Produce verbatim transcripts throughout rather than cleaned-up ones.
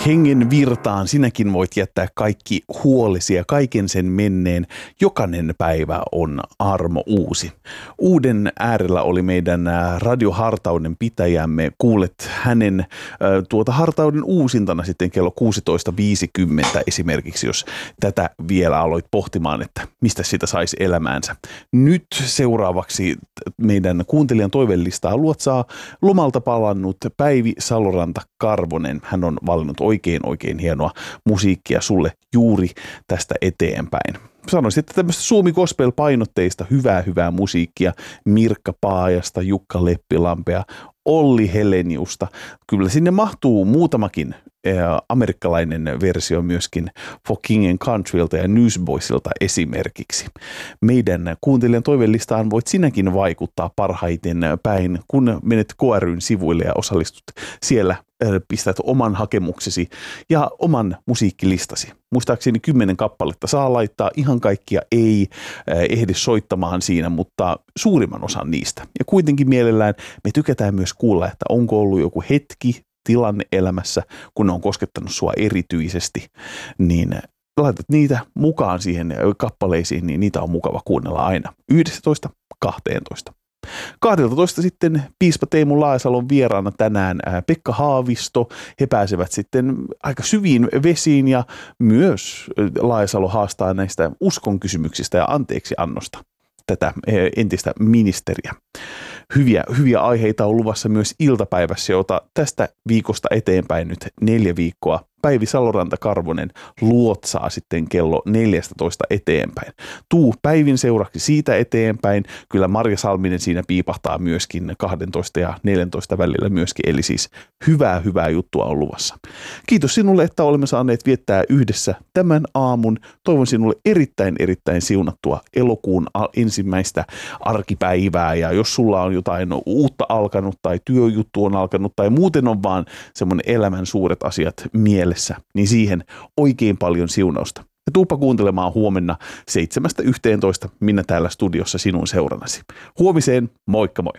Hengen virtaan sinäkin voit jättää kaikki huolesi ja kaiken sen menneen. Jokainen päivä on armo uusi. Uuden äärellä oli meidän radiohartauden pitäjämme. Kuulet hänen tuota hartauden uusintana sitten kello kuusitoista viisikymmentä esimerkiksi, jos tätä vielä aloit pohtimaan, että mistä sitä saisi elämäänsä. Nyt seuraavaksi meidän kuuntelijan toivelistaa luotsaa lomalta palannut Päivi Saloranta-Karvonen. Hän on valinnut oikein oikein hienoa musiikkia sulle juuri tästä eteenpäin. Sanoisin, että tämmöistä Suomi Gospel-painotteista hyvää hyvää musiikkia Mirkka Paajasta, Jukka Leppilampea, Olli Heleniusta. Kyllä sinne mahtuu muutamakin eh, amerikkalainen versio myöskin For King and Countrylta ja Newsboysilta esimerkiksi. Meidän kuuntelijan toivelistaan voit sinäkin vaikuttaa parhaiten päin, kun menet K ry:n sivuille ja osallistut siellä, eh, pistät oman hakemuksesi ja oman musiikkilistasi. Muistaakseni kymmenen kappaletta saa laittaa, ihan kaikkia ei eh, ehdi soittamaan siinä, mutta suurimman osan niistä. Ja kuitenkin mielellään me tykätään myös kuulla, että onko ollut joku hetki, tilanne elämässä, kun ne on koskettanut sua erityisesti, niin laitat niitä mukaan siihen kappaleisiin, niin niitä on mukava kuunnella aina yksitoista kaksitoista. kaksitoista sitten piispa Teemu Laajasalon vieraana tänään Pekka Haavisto. He pääsevät sitten aika syviin vesiin ja myös Laajasalo haastaa näistä uskon kysymyksistä ja anteeksiannosta tätä entistä ministeriä. Hyviä, hyviä aiheita on luvassa myös iltapäivässä, jota tästä viikosta eteenpäin nyt neljä viikkoa Päivi Saloranta-Karvonen luotsaa sitten kello neljätoista eteenpäin. Tuu Päivin seuraksi siitä eteenpäin. Kyllä Marja Salminen siinä piipahtaa myöskin kaksitoista ja neljätoista välillä myöskin, eli siis hyvää hyvää juttua on luvassa. Kiitos sinulle, että olemme saaneet viettää yhdessä tämän aamun. Toivon sinulle erittäin erittäin siunattua elokuun ensimmäistä arkipäivää, ja jos sulla on jotain uutta alkanut tai työjuttu on alkanut tai muuten on vaan semmoinen elämän suuret asiat mielessä, niin siihen oikein paljon siunausta. Ja tuuppa kuuntelemaan huomenna seitsemästä yhteentoista minä täällä studiossa sinun seurannasi. Huomiseen, moikka moi!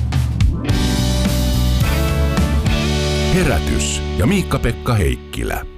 Herätys ja Miikka-Pekka Heikkilä.